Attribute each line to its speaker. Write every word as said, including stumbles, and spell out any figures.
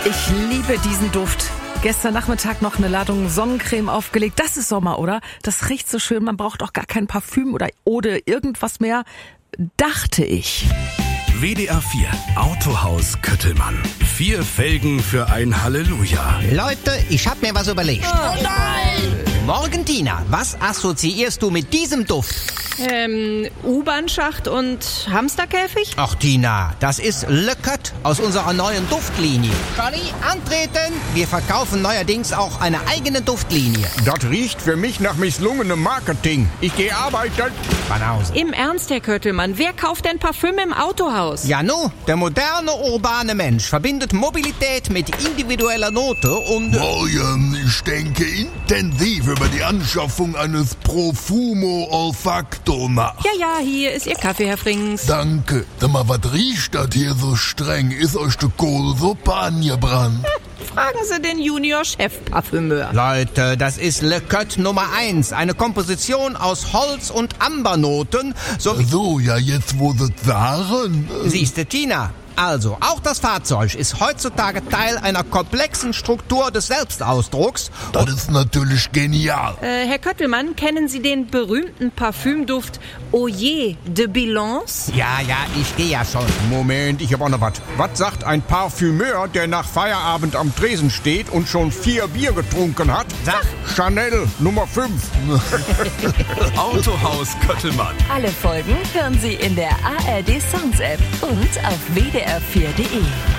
Speaker 1: Ich liebe diesen Duft. Gestern Nachmittag noch eine Ladung Sonnencreme aufgelegt. Das ist Sommer, oder? Das riecht so schön. Man braucht auch gar kein Parfüm oder Ode, irgendwas mehr. Dachte ich.
Speaker 2: W D R vier Autohaus Köttelmann. Vier Felgen für ein Halleluja.
Speaker 3: Leute, ich hab mir was überlegt.
Speaker 4: Oh nein!
Speaker 3: Morgen, Tina, was assoziierst du mit diesem Duft?
Speaker 4: Ähm, U-Bahn-Schacht und Hamsterkäfig?
Speaker 3: Ach, Tina, das ist Le Coq aus unserer neuen Duftlinie. Charlie, antreten! Wir verkaufen neuerdings auch eine eigene Duftlinie.
Speaker 5: Das riecht für mich nach misslungenem Marketing. Ich gehe arbeiten.
Speaker 3: Banause.
Speaker 4: Im Ernst, Herr Köttelmann, wer kauft denn Parfüm im Autohaus?
Speaker 3: Ja, nu, der moderne, urbane Mensch verbindet Mobilität mit individueller Note und...
Speaker 6: Morgen, ich denke intensiv über die Anschaffung eines Profumo Olfacto nach.
Speaker 4: Ja, ja, hier ist Ihr Kaffee, Herr Frings.
Speaker 6: Danke. Sag mal, was riecht das hier so streng? Ist euch die Kohlsuppe angebrannt?
Speaker 4: Fragen Sie den Junior-Chef-Parfümeur.
Speaker 3: Leute, das ist Le Coq Nummer eins. Eine Komposition aus Holz- und Ambernoten. So,
Speaker 6: So, ja, jetzt wo sie sagen. äh,
Speaker 3: siehste, Tina. Also, auch das Fahrzeug ist heutzutage Teil einer komplexen Struktur des Selbstausdrucks.
Speaker 6: Das ist natürlich genial.
Speaker 4: Äh, Herr Köttelmann, kennen Sie den berühmten Parfümduft Oyer de Bilance?
Speaker 3: Ja, ja, ich gehe ja schon.
Speaker 5: Moment, ich hab auch noch was. Was sagt ein Parfümeur, der nach Feierabend am Tresen steht und schon vier Bier getrunken hat?
Speaker 3: Sag.
Speaker 5: Chanel Nummer fünf.
Speaker 2: Autohaus Köttelmann.
Speaker 7: Alle Folgen hören Sie in der A R D Songs App und auf w d r vier punkt d e.